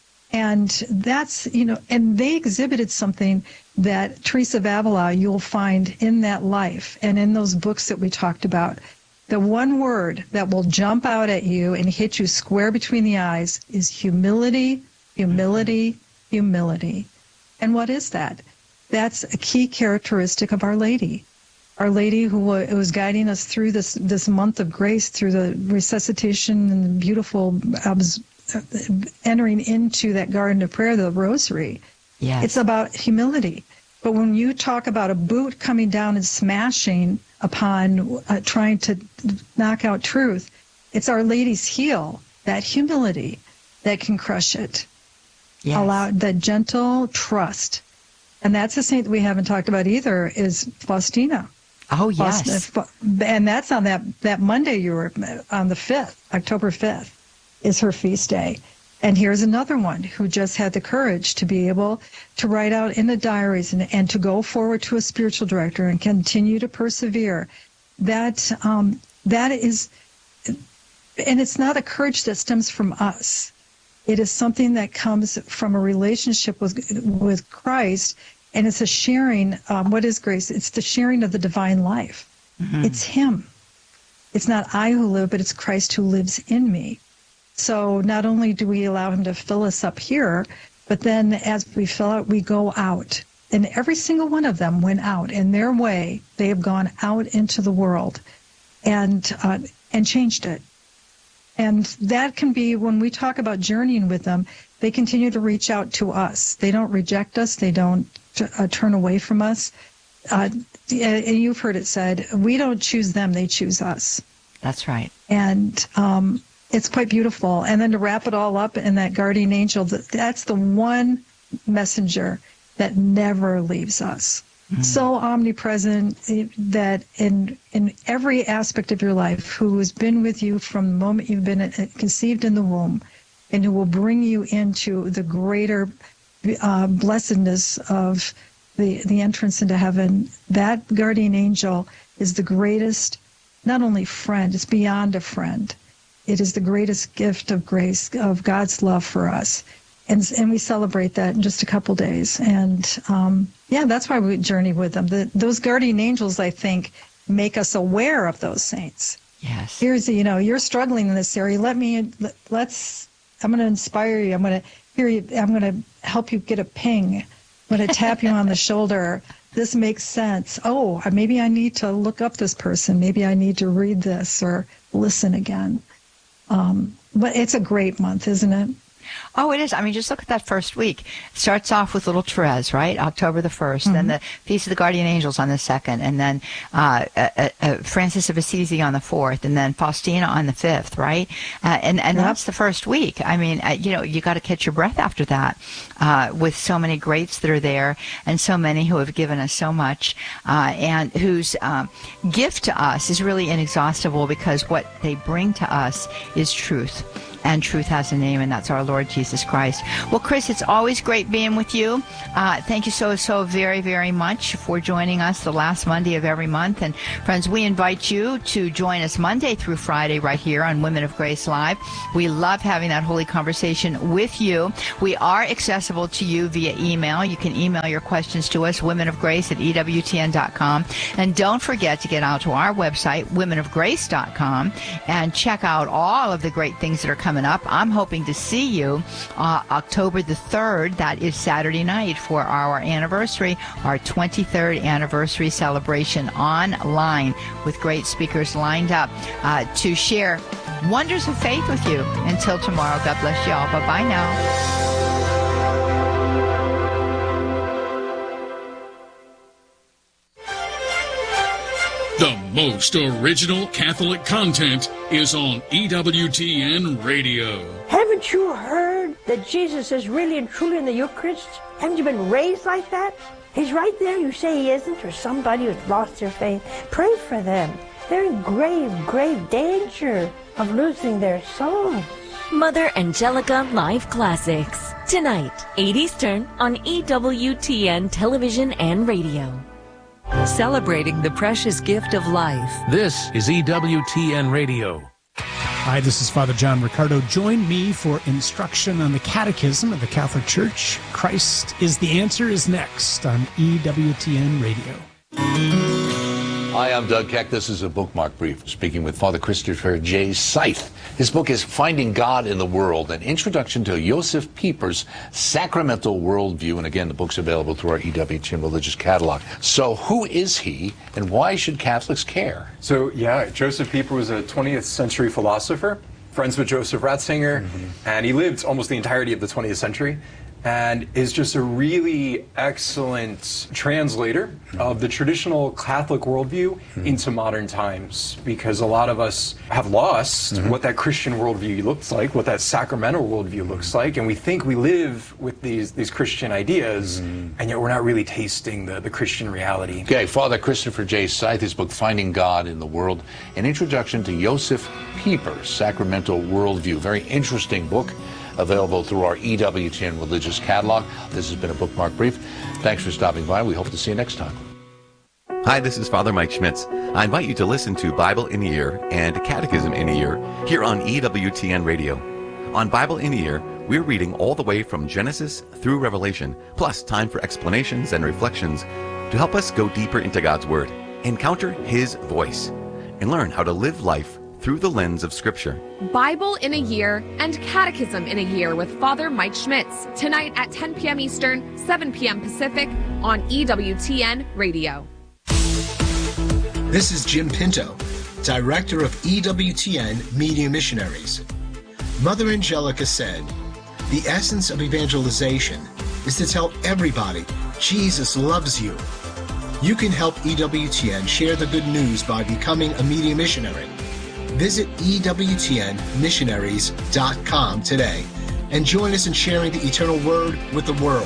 And that's, you know, and they exhibited something that Teresa of Avila you'll find in that life and in those books that we talked about. The one word that will jump out at you and hit you square between the eyes is humility, humility, humility. And what is that? That's a key characteristic of Our Lady. Our Lady who was guiding us through this, this month of grace, through the resuscitation and the beautiful uh, entering into that garden of prayer, the rosary. Yes. It's about humility. But when you talk about a boot coming down and smashing upon uh, trying to knock out truth, it's Our Lady's heel, that humility, that can crush it. Yes. Allow that gentle trust. And that's a saint that we haven't talked about either, is Faustina. Oh, yes. Faustina, and that's on that, that Monday you were on the fifth, October fifth, is her feast day. And here's another one who just had the courage to be able to write out in the diaries and, and to go forward to a spiritual director and continue to persevere. That um, that is, and it's not a courage that stems from us. It is something that comes from a relationship with with Christ, and it's a sharing. Um, what is grace? It's the sharing of the divine life. Mm-hmm. It's Him. It's not I who live, but it's Christ who lives in me. So not only do we allow him to fill us up here, but then as we fill out, we go out. And every single one of them went out in their way. They have gone out into the world and uh, and changed it. And that can be, when we talk about journeying with them, they continue to reach out to us. They don't reject us. They don't uh, turn away from us. Uh, and you've heard it said, we don't choose them, they choose us. That's right. And um it's quite beautiful. And then to wrap it all up in that guardian angel, that's the one messenger that never leaves us. Mm-hmm. So omnipresent that in in every aspect of your life, who has been with you from the moment you've been conceived in the womb, and who will bring you into the greater uh, blessedness of the, the entrance into heaven. That guardian angel is the greatest, not only friend, it's beyond a friend. It is the greatest gift of grace, of God's love for us. And and we celebrate that in just a couple days. And, um, yeah, that's why we journey with them. The, those guardian angels, I think, make us aware of those saints. Yes. Here's, you know, you're struggling in this area. Let me, let's, I'm going to inspire you. I'm going to, here you, I'm going to help you get a ping. I'm going to tap you on the shoulder. This makes sense. Oh, maybe I need to look up this person. Maybe I need to read this or listen again. Um, but it's a great month, isn't it? Oh, it is. I mean, just look at that first week. It starts off with little Therese, right? October the first. Mm-hmm. Then the Feast of the Guardian Angels on the second. And then uh, uh, uh, Francis of Assisi on the fourth. And then Faustina on the fifth, right? Uh, and and yep. that's the first week. I mean, uh, you know, you got to catch your breath after that uh, with so many greats that are there and so many who have given us so much uh, and whose um, gift to us is really inexhaustible because what they bring to us is truth. And truth has a name, and that's our Lord Jesus Christ. Well, Chris, it's always great being with you. Uh, thank you so, so very, very much for joining us the last Monday of every month. And friends, we invite you to join us Monday through Friday right here on Women of Grace Live. We love having that holy conversation with you. We are accessible to you via email. You can email your questions to us, women of grace at E W T N dot com. And don't forget to get out to our website, women of grace dot com, and check out all of the great things that are coming up. I'm hoping to see you uh, October the third. That is Saturday night for our anniversary, our twenty-third anniversary celebration online with great speakers lined up uh, to share wonders of faith with you. Until tomorrow, God bless you all. Bye-bye now. The most original Catholic content is on E W T N Radio. Haven't you heard that Jesus is really and truly in the Eucharist? Haven't you been raised like that? He's right there. You say he isn't, or somebody who's lost their faith. Pray for them. They're in grave, grave danger of losing their souls. Mother Angelica Live Classics. Tonight, eight Eastern on E W T N Television and Radio. Celebrating the precious gift of life. This is E W T N Radio. Hi, this is Father John Riccardo. Join me for instruction on the Catechism of the Catholic Church. Christ is the Answer is next on E W T N Radio. Hi, I'm Doug Keck. This is a Bookmark Brief, speaking with Father Christopher J. Scythe. His book is Finding God in the World, an introduction to Josef Pieper's sacramental worldview. And again, the book's available through our E W T N religious catalog. So who is he, and why should Catholics care? So, yeah, Josef Pieper was a twentieth century philosopher, friends with Joseph Ratzinger, mm-hmm. and he lived almost the entirety of the twentieth century. And is just a really excellent translator mm-hmm. of the traditional Catholic worldview mm-hmm. into modern times, because a lot of us have lost mm-hmm. what that Christian worldview looks like, what that sacramental worldview looks like, and we think we live with these these Christian ideas, mm-hmm. and yet we're not really tasting the, the Christian reality. Okay, Father Christopher J. Scythe, his book Finding God in the World, an introduction to Josef Pieper's sacramental worldview. Very interesting book. Available through our E W T N religious catalog. This has been a Bookmark Brief. Thanks for stopping by. We hope to see you next time. Hi, this is Father Mike Schmitz. I invite you to listen to Bible in a Year and Catechism in a Year here on E W T N Radio. On Bible in a Year, we're reading all the way from Genesis through Revelation, plus time for explanations and reflections to help us go deeper into God's Word, encounter His voice, and learn how to live life through the lens of Scripture. Bible in a Year and Catechism in a Year with Father Mike Schmitz, tonight at ten p.m. Eastern, seven p.m. Pacific on E W T N Radio. This is Jim Pinto, Director of E W T N Media Missionaries. Mother Angelica said, "The essence of evangelization is to tell everybody Jesus loves you." You can help E W T N share the good news by becoming a media missionary. Visit E W T N missionaries dot com today and join us in sharing the eternal word with the world.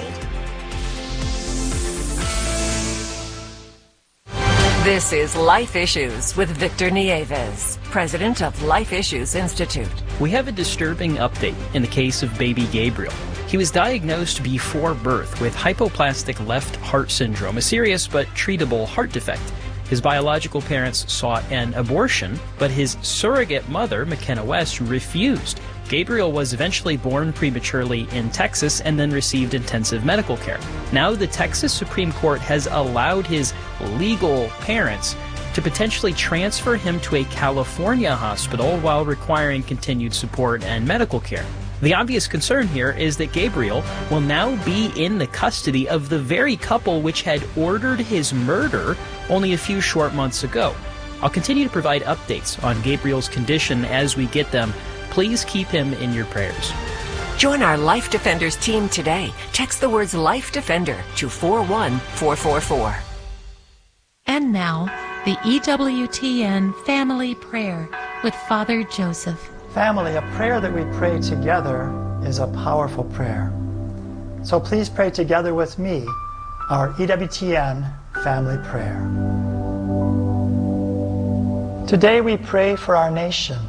This is Life Issues with Victor Nieves, president of Life Issues Institute. We have a disturbing update in the case of baby Gabriel. He was diagnosed before birth with hypoplastic left heart syndrome, a serious but treatable heart defect. His biological parents sought an abortion, but his surrogate mother, McKenna West, refused. Gabriel was eventually born prematurely in Texas and then received intensive medical care. Now the Texas Supreme Court has allowed his legal parents to potentially transfer him to a California hospital while requiring continued support and medical care. The obvious concern here is that Gabriel will now be in the custody of the very couple which had ordered his murder only a few short months ago. I'll continue to provide updates on Gabriel's condition as we get them. Please keep him in your prayers. Join our Life Defenders team today. Text the words Life Defender to four one four four four. And now, the E W T N Family Prayer with Father Joseph. Family, a prayer that we pray together is a powerful prayer. So please pray together with me our E W T N Family Prayer. Today we pray for our nation.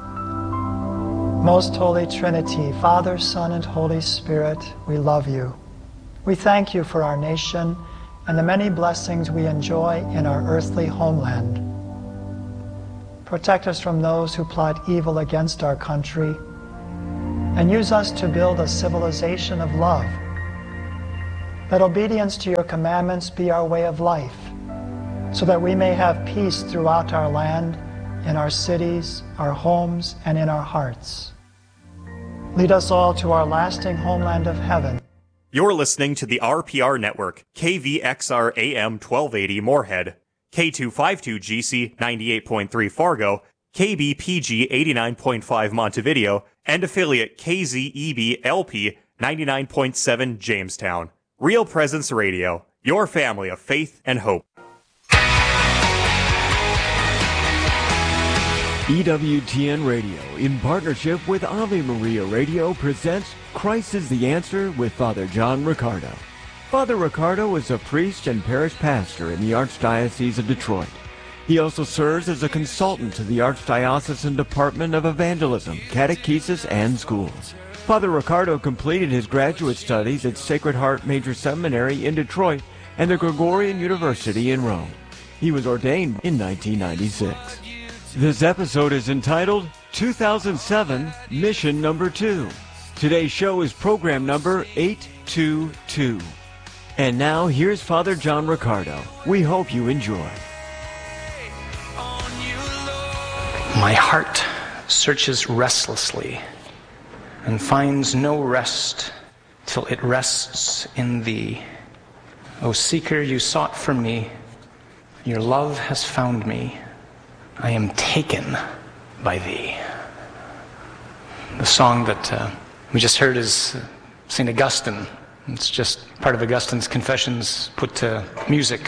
Most Holy Trinity, Father, Son, and Holy Spirit, we love you. We thank you for our nation and the many blessings we enjoy in our earthly homeland. Protect us from those who plot evil against our country, and use us to build a civilization of love. Let obedience to your commandments be our way of life, so that we may have peace throughout our land, in our cities, our homes, and in our hearts. Lead us all to our lasting homeland of heaven. You're listening to the R P R Network, K V X R A M twelve eighty Moorhead, K two fifty-two G C ninety-eight point three Fargo, K B P G eighty-nine point five Montevideo, and affiliate K Z E B L P ninety-nine point seven Jamestown. Real Presence Radio, your family of faith and hope. E W T N Radio, in partnership with Ave Maria Radio, presents Christ is the Answer with Father John Riccardo. Father Riccardo is a priest and parish pastor in the Archdiocese of Detroit. He also serves as a consultant to the Archdiocesan Department of Evangelism, Catechesis, and Schools. Father Riccardo completed his graduate studies at Sacred Heart Major Seminary in Detroit and the Gregorian University in Rome. He was ordained in nineteen ninety-six. This episode is entitled two thousand seven Mission Number two. Today's show is program number eight two two. And now, here's Father John Riccardo. We hope you enjoy. My heart searches restlessly and finds no rest till it rests in thee. O seeker, you sought for me. Your love has found me. I am taken by thee. The song that uh, we just heard is uh, Saint Augustine. It's just part of Augustine's Confessions put to music.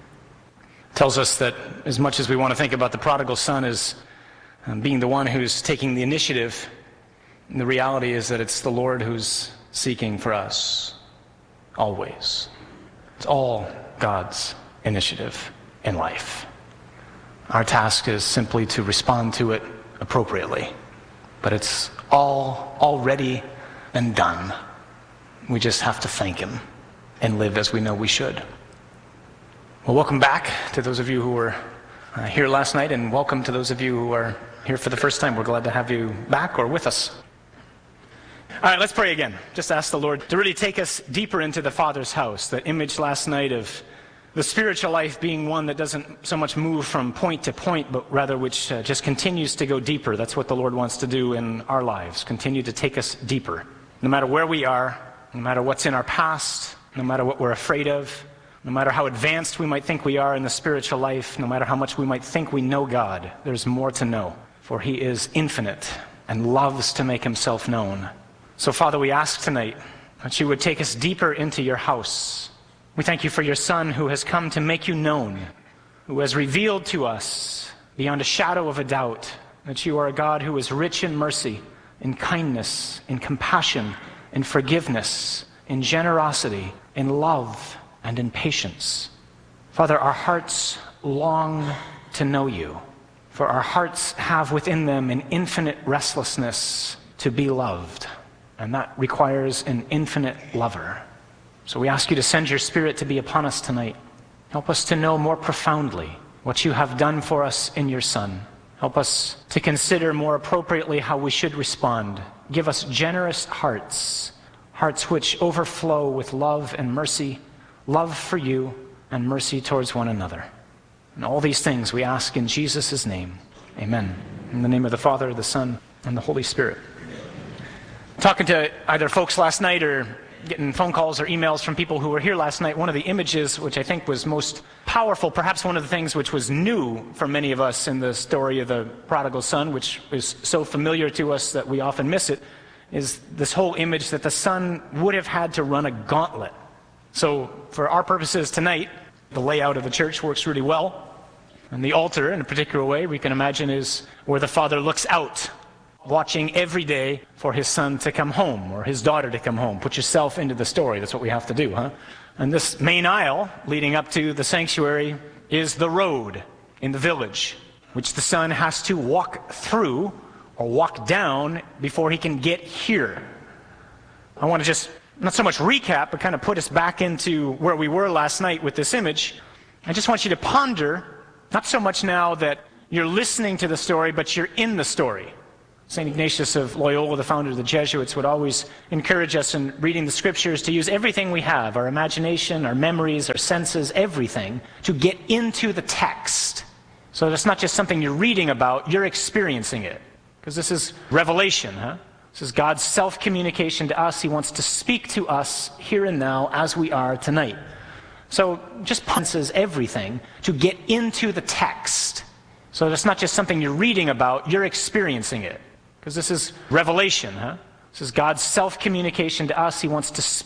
It tells us that as much as we want to think about the prodigal son as um, being the one who's taking the initiative, the reality is that it's the Lord who's seeking for us, always. It's all God's initiative in life. Our task is simply to respond to it appropriately. But it's all already been done. We just have to thank him and live as we know we should. Well, welcome back to those of you who were uh, here last night, and welcome to those of you who are here for the first time. We're glad to have you back or with us. All right, let's pray again. Just ask the Lord to really take us deeper into the Father's house. That image last night of the spiritual life being one that doesn't so much move from point to point, but rather which uh, just continues to go deeper. That's what the Lord wants to do in our lives, continue to take us deeper. No matter where we are, no matter what's in our past, no matter what we're afraid of, no matter how advanced we might think we are in the spiritual life, no matter how much we might think we know God, there's more to know, for he is infinite and loves to make himself known. So, Father, we ask tonight that you would take us deeper into your house. We thank you for your Son who has come to make you known, who has revealed to us beyond a shadow of a doubt that you are a God who is rich in mercy, in kindness, in compassion, in forgiveness, in generosity, in love, and in patience. Father, our hearts long to know you, for our hearts have within them an infinite restlessness to be loved, and that requires an infinite lover. So we ask you to send your Spirit to be upon us tonight. Help us to know more profoundly what you have done for us in your Son. Help us to consider more appropriately how we should respond. Give us generous hearts, hearts which overflow with love and mercy, love for you and mercy towards one another. And all these things we ask in Jesus' name. Amen. In the name of the Father, the Son, and the Holy Spirit. Talking to either folks last night or getting phone calls or emails from people who were here last night, one of the images which I think was most powerful, perhaps one of the things which was new for many of us in the story of the prodigal son, which is so familiar to us that we often miss it, is this whole image that the Son would have had to run a gauntlet. So for our purposes tonight, the layout of the church works really well. And the altar, in a particular way, we can imagine is where the Father looks out, watching every day for his son to come home or his daughter to come home. Put yourself into the story. That's what we have to do, huh? And this main aisle leading up to the sanctuary is the road in the village, which the son has to walk through or walk down before he can get here. I want to just, not so much recap, but kind of put us back into where we were last night with this image. I just want you to ponder, not so much now that you're listening to the story, but you're in the story. Saint Ignatius of Loyola, the founder of the Jesuits, would always encourage us in reading the scriptures to use everything we have, our imagination, our memories, our senses, everything, to get into the text. So it's not just something you're reading about, you're experiencing it. Because this is revelation, huh? This is God's self-communication to us. He wants to speak to us here and now as we are tonight. So just punches everything to get into the text. So it's not just something you're reading about, you're experiencing it. Because this is revelation, huh? This is God's self-communication to us. He wants to speak